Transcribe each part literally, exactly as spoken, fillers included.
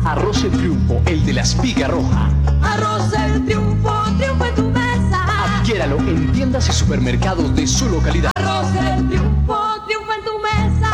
Arroz El Triunfo, el de la espiga roja. Arroz El Triunfo, triunfo en tu mesa. Adquiéralo en tiendas y supermercados de su localidad. Arroz El Triunfo, triunfo en tu mesa.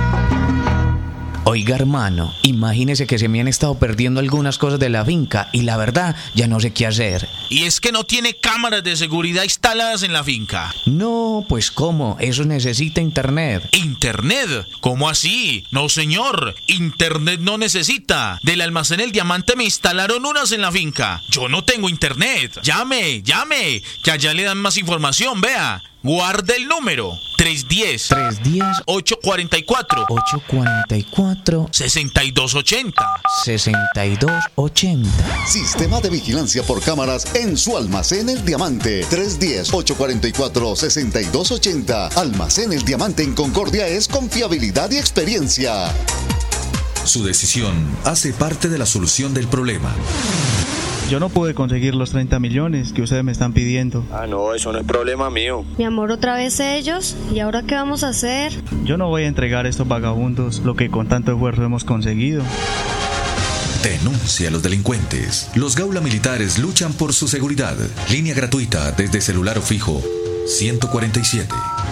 Oiga, hermano, imagínese que se me han estado perdiendo algunas cosas de la finca y la verdad ya no sé qué hacer. Y es que no tiene cámaras de seguridad instaladas en la finca. No, pues ¿cómo? Eso necesita internet. ¿Internet? ¿Cómo así? No, señor. Internet no necesita. Del almacén El Diamante me instalaron unas en la finca. Yo no tengo internet. Llame, llame, que allá le dan más información, vea. Guarde el número tres diez, tres diez, ocho cuarenta y cuatro, ocho cuarenta y cuatro, sesenta y dos ochenta. sesenta y dos ochenta. Sistema de vigilancia por cámaras en su almacén El Diamante. tres diez, ocho cuarenta y cuatro, sesenta y dos ochenta. Almacén El Diamante en Concordia es confiabilidad y experiencia. Su decisión hace parte de la solución del problema. Yo no pude conseguir los treinta millones que ustedes me están pidiendo. Ah, no, eso no es problema mío. Mi amor, otra vez ellos. ¿Y ahora qué vamos a hacer? Yo no voy a entregar a estos vagabundos lo que con tanto esfuerzo hemos conseguido. Denuncia a los delincuentes. Los Gaula Militares luchan por su seguridad. Línea gratuita desde celular o fijo ciento cuarenta y siete.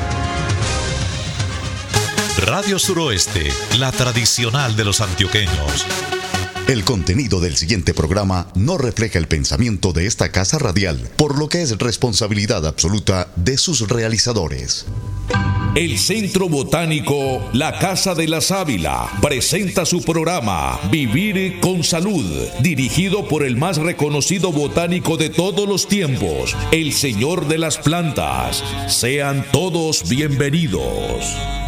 Radio Suroeste, la tradicional de los antioqueños. El contenido del siguiente programa no refleja el pensamiento de esta casa radial, por lo que es responsabilidad absoluta de sus realizadores. El Centro Botánico La Casa de la Sábila presenta su programa Vivir con Salud, dirigido por el más reconocido botánico de todos los tiempos, el Señor de las Plantas. Sean todos bienvenidos.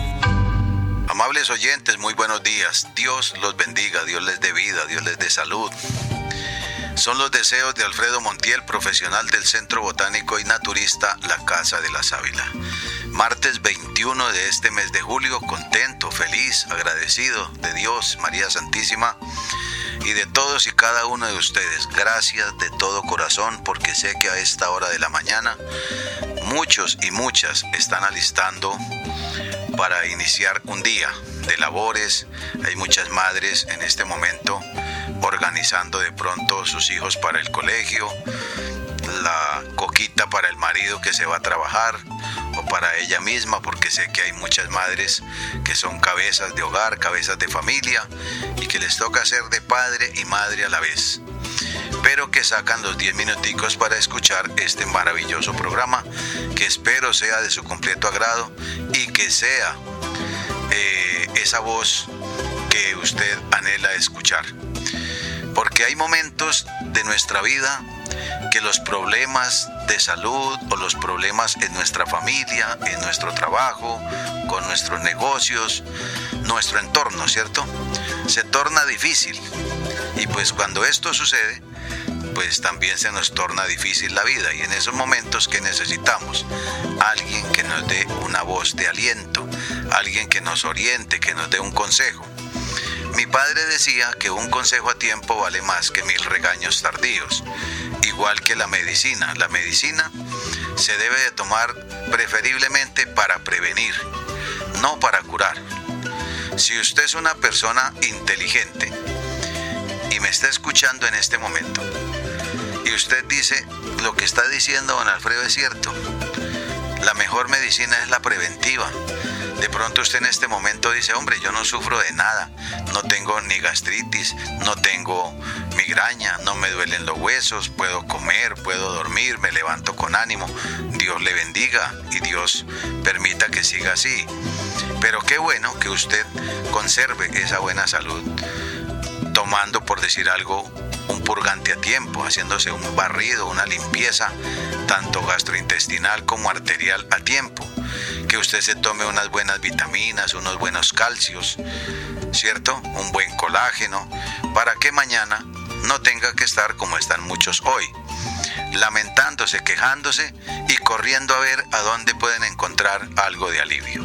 Amables oyentes, muy buenos días. Dios los bendiga, Dios les dé vida, Dios les dé salud. Son los deseos de Alfredo Montiel, profesional del Centro Botánico y Naturista La Casa de la Sábila. Martes veintiuno de este mes de julio, contento, feliz, agradecido de Dios, María Santísima, y de todos y cada uno de ustedes. Gracias de todo corazón, porque sé que a esta hora de la mañana muchos y muchas están alistando para iniciar un día de labores. Hay muchas madres en este momento organizando de pronto sus hijos para el colegio, la coquita para el marido que se va a trabajar o para ella misma, porque sé que hay muchas madres que son cabezas de hogar, cabezas de familia y que les toca ser de padre y madre a la vez, pero que sacan los diez minuticos para escuchar este maravilloso programa que espero sea de su completo agrado y que sea eh, esa voz que usted anhela escuchar, porque hay momentos de nuestra vida que los problemas de salud o los problemas en nuestra familia, en nuestro trabajo, con nuestros negocios, nuestro entorno, ¿cierto?, se torna difícil. Y pues cuando esto sucede, pues también se nos torna difícil la vida. Y en esos momentos que necesitamos alguien que nos dé una voz de aliento, alguien que nos oriente, que nos dé un consejo. Mi padre decía que un consejo a tiempo vale más que mil regaños tardíos. Igual que la medicina. La medicina se debe de tomar preferiblemente para prevenir, no para curar. Si usted es una persona inteligente y me está escuchando en este momento, y usted dice, lo que está diciendo don Alfredo es cierto, la mejor medicina es la preventiva. De pronto usted en este momento dice, hombre, yo no sufro de nada, no tengo ni gastritis, no tengo migraña, no me duelen los huesos, puedo comer, puedo dormir, me levanto con ánimo. Dios le bendiga y Dios permita que siga así. Pero qué bueno que usted conserve esa buena salud, tomando, por decir algo, un purgante a tiempo, haciéndose un barrido, una limpieza, tanto gastrointestinal como arterial a tiempo. Que usted se tome unas buenas vitaminas, unos buenos calcios, ¿cierto? Un buen colágeno, para que mañana no tenga que estar como están muchos hoy, lamentándose, quejándose y corriendo a ver a dónde pueden encontrar algo de alivio.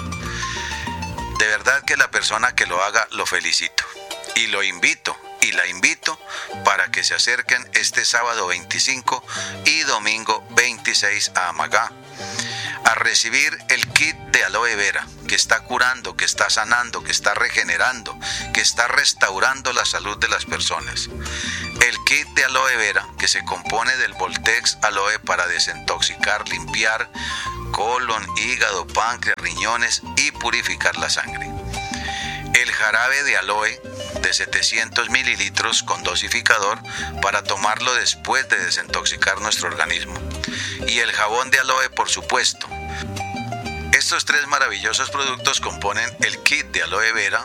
De verdad que la persona que lo haga, lo felicito y lo invito y la invito para que se acerquen este sábado veinticinco y domingo veintiséis a Amagá, a recibir el kit de aloe vera, que está curando, que está sanando, que está regenerando, que está restaurando la salud de las personas. El kit de aloe vera, que se compone del Voltex Aloe para desintoxicar, limpiar colon, hígado, páncreas, riñones y purificar la sangre. El jarabe de aloe de setecientos mililitros con dosificador para tomarlo después de desintoxicar nuestro organismo. Y el jabón de aloe, por supuesto. Estos tres maravillosos productos componen el kit de aloe vera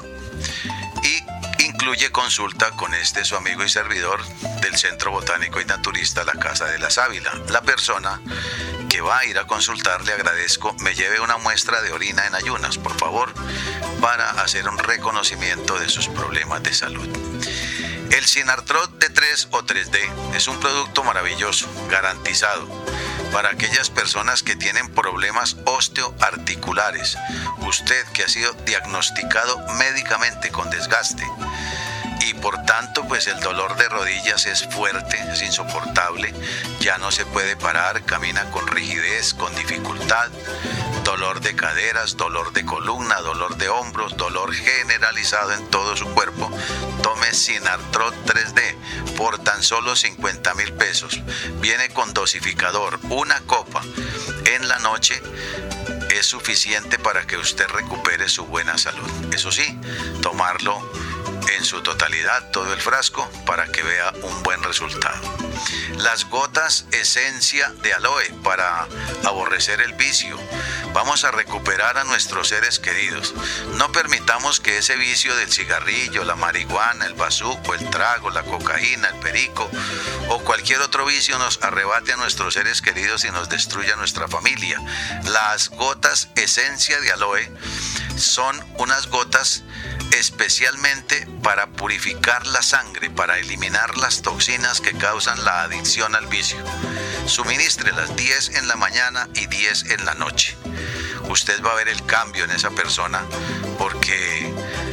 y incluye consulta con este su amigo y servidor del Centro Botánico y Naturista La Casa de la Sábila. La persona que va a ir a consultar, le agradezco, me lleve una muestra de orina en ayunas, por favor, para hacer un reconocimiento de sus problemas de salud. El Sinartrot D tres o tres D es un producto maravilloso, garantizado, para aquellas personas que tienen problemas osteoarticulares. Usted que ha sido diagnosticado médicamente con desgaste y por tanto pues el dolor de rodillas es fuerte, es insoportable, ya no se puede parar, camina con rigidez, con dificultad, dolor de caderas, dolor de columna, dolor de hombros, dolor generalizado en todo su cuerpo. Tome Sinartrot tres D por tan solo cincuenta mil pesos. Viene con dosificador, una copa en la noche es suficiente para que usted recupere su buena salud. Eso sí, tomarlo en su totalidad, todo el frasco, para que vea un buen resultado. Las gotas esencia de aloe para aborrecer el vicio. Vamos a recuperar a nuestros seres queridos. No permitamos que ese vicio del cigarrillo, la marihuana, el bazuco, el trago, la cocaína, el perico o cualquier otro vicio nos arrebate a nuestros seres queridos y nos destruya nuestra familia. Las gotas esencia de aloe son unas gotas especialmente para purificar la sangre, para eliminar las toxinas que causan la adicción al vicio. Suministrelas diez en la mañana y diez en la noche. Usted va a ver el cambio en esa persona porque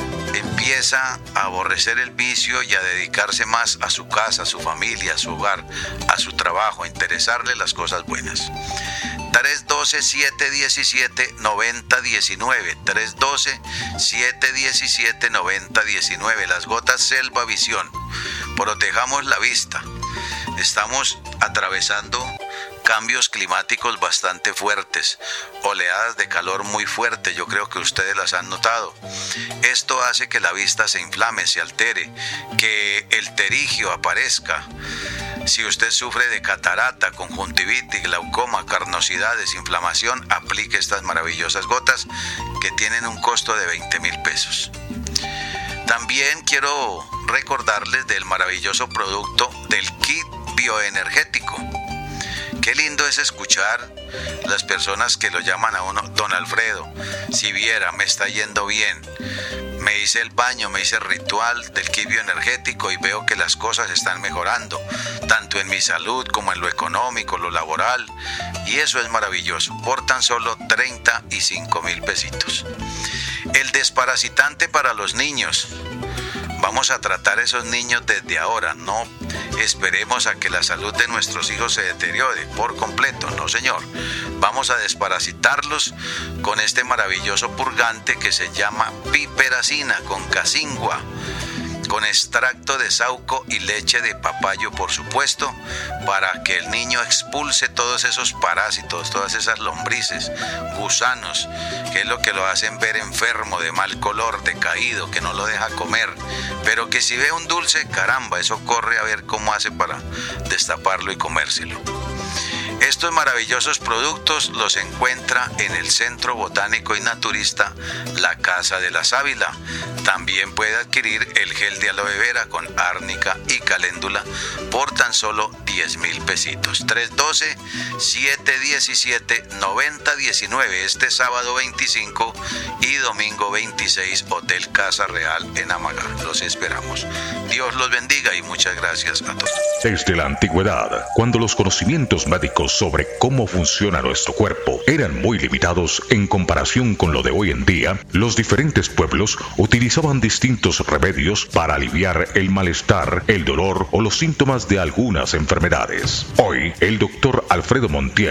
empieza a aborrecer el vicio y a dedicarse más a su casa, a su familia, a su hogar, a su trabajo, a interesarle las cosas buenas. tres uno dos, siete uno siete, nueve cero uno nueve, tres uno dos, siete uno siete, nueve cero uno nueve. Las gotas Selva Visión. Protejamos la vista. Estamos atravesando cambios climáticos bastante fuertes, oleadas de calor muy fuerte, yo creo que ustedes las han notado. Esto hace que la vista se inflame, se altere, que el terigio aparezca. Si usted sufre de catarata, conjuntivitis, glaucoma, carnosidades, inflamación, aplique estas maravillosas gotas que tienen un costo de veinte mil pesos. También quiero recordarles del maravilloso producto del kit bioenergético. Qué lindo es escuchar las personas que lo llaman a uno, don Alfredo, si viera, me está yendo bien. Me hice el baño, me hice el ritual del kit bioenergético y veo que las cosas están mejorando, tanto en mi salud como en lo económico, lo laboral, y eso es maravilloso, por tan solo treinta y cinco mil pesitos. El desparasitante para los niños. Vamos a tratar a esos niños desde ahora, no esperemos a que la salud de nuestros hijos se deteriore por completo, no señor. Vamos a desparasitarlos con este maravilloso purgante que se llama piperacina con casingua, con extracto de saúco y leche de papayo, por supuesto, para que el niño expulse todos esos parásitos, todas esas lombrices, gusanos, que es lo que lo hacen ver enfermo, de mal color, decaído, que no lo deja comer, pero que si ve un dulce, caramba, eso corre a ver cómo hace para destaparlo y comérselo. Estos maravillosos productos los encuentra en el Centro Botánico y Naturista La Casa de la Sábila. También puede adquirir el gel de aloe vera con árnica y caléndula por tan solo diez mil pesitos. tres uno dos, siete uno siete, nueve cero uno nueve este sábado veinticinco y domingo veintiséis, Hotel Casa Real en Amagá. Los esperamos. Dios los bendiga y muchas gracias a todos. Desde la antigüedad, cuando los conocimientos médicos sobre cómo funciona nuestro cuerpo eran muy limitados en comparación con lo de hoy en día, los diferentes pueblos utilizaban distintos remedios para aliviar el malestar, el dolor o los síntomas de algunas enfermedades. Hoy, el doctor Alfredo Montiel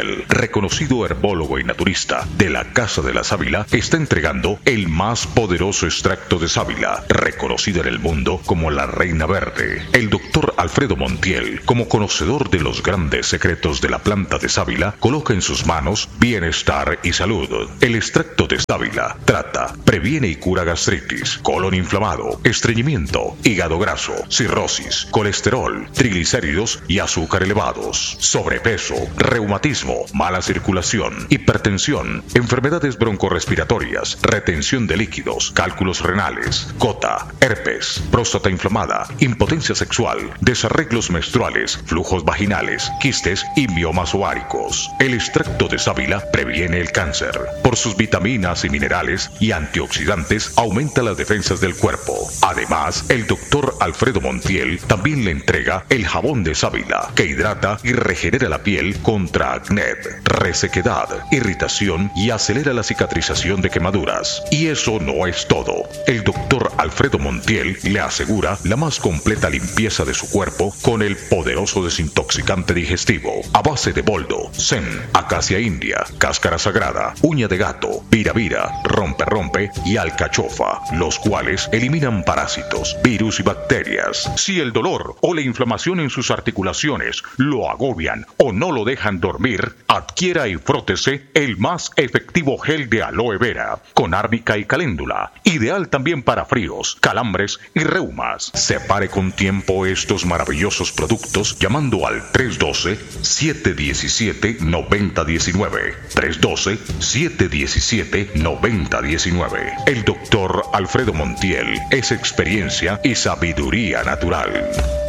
Montiel, reconocido herbólogo y naturista de la Casa de la Sábila, está entregando el más poderoso extracto de sábila, reconocido en el mundo como la Reina Verde. El doctor Alfredo Montiel, como conocedor de los grandes secretos de la planta de sábila, coloca en sus manos bienestar y salud. El extracto de sábila trata, previene y cura gastritis, colon inflamado, estreñimiento, hígado graso, cirrosis, colesterol, triglicéridos y azúcar elevados, sobrepeso, reumatismo, mala circulación, hipertensión, enfermedades broncorrespiratorias, retención de líquidos, cálculos renales, gota, herpes, próstata inflamada, impotencia sexual, desarreglos menstruales, flujos vaginales, quistes y miomas ováricos. El extracto de sábila previene el cáncer. Por sus vitaminas y minerales y antioxidantes aumenta las defensas del cuerpo. Además, el doctor Alfredo Montiel también le entrega el jabón de sábila, que hidrata y regenera la piel contra acné, resequedad, irritación y acelera la cicatrización de quemaduras. Y eso no es todo. El doctor Alfredo Montiel le asegura la más completa limpieza de su cuerpo con el poderoso desintoxicante digestivo a base de boldo, zen, acacia india, cáscara sagrada, uña de gato, viravira, rompe rompe y alcachofa, los cuales eliminan parásitos, virus y bacterias. Si el dolor o la inflamación en sus articulaciones lo agobian o no lo dejan dormir, adquiera y frótese el más efectivo gel de aloe vera con árnica y caléndula, ideal también para fríos, calambres y reumas. Separe con tiempo estos maravillosos productos llamando al tres uno dos, siete uno siete, nueve cero uno nueve, tres uno dos, siete uno siete, nueve cero uno nueve. El doctor Alfredo Montiel es experiencia y sabiduría natural.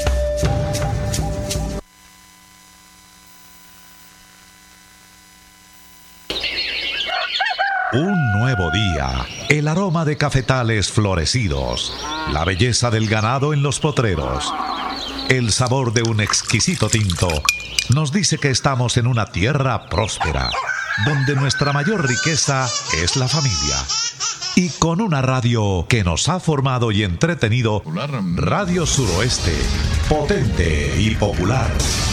Un nuevo día, el aroma de cafetales florecidos, la belleza del ganado en los potreros, el sabor de un exquisito tinto nos dice que estamos en una tierra próspera, donde nuestra mayor riqueza es la familia. Y con una radio que nos ha formado y entretenido, Radio Suroeste, potente y popular.